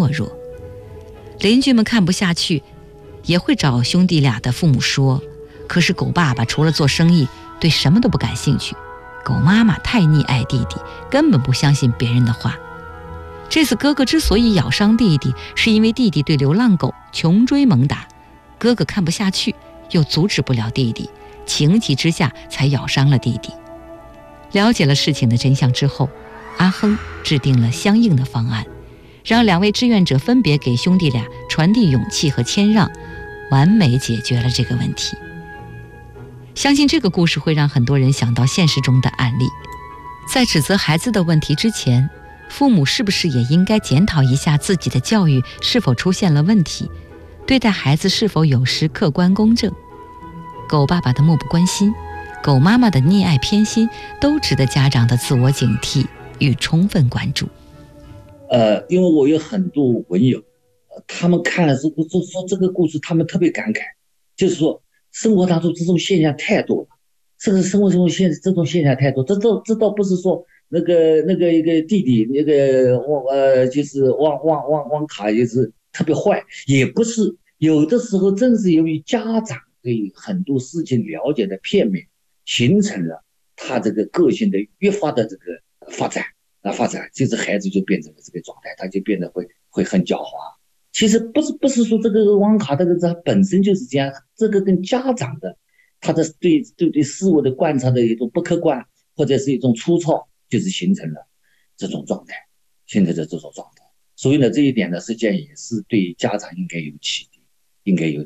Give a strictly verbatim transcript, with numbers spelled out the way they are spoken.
懦弱。邻居们看不下去，也会找兄弟俩的父母说，可是狗爸爸除了做生意，对什么都不感兴趣。狗妈妈太溺爱弟弟，根本不相信别人的话。这次哥哥之所以咬伤弟弟，是因为弟弟对流浪狗穷追猛打，哥哥看不下去，又阻止不了弟弟，情急之下才咬伤了弟弟。了解了事情的真相之后，阿亨制定了相应的方案，让两位志愿者分别给兄弟俩传递勇气和谦让，完美解决了这个问题。相信这个故事会让很多人想到现实中的案例。在指责孩子的问题之前，父母是不是也应该检讨一下自己的教育是否出现了问题，对待孩子是否有时客观公正？狗爸爸的漠不关心，狗妈妈的溺爱偏心，都值得家长的自我警惕与充分关注。 呃，因为我有很多文友，呃、他们看了这个说说这个故事，他们特别感慨，就是说生活当中这种现象太多了，这个生活中现这种现象太多，这倒这倒不是说那个那个一个弟弟那个忘呃就是忘忘忘忘卡就是特别坏，也不是，有的时候正是由于家长对很多事情了解的片面，形成了他这个个性的越发的这个发展。那发展就是孩子就变成了这个状态，他就变得会会很狡猾。其实不是不是说这个网卡这个它本身就是这样，这个跟家长的他的对对对事物的观察的一种不客观或者是一种粗糙，就是形成了这种状态，形成了这种状态。所以呢，这一点呢，实际上也是对家长应该有启迪，应该有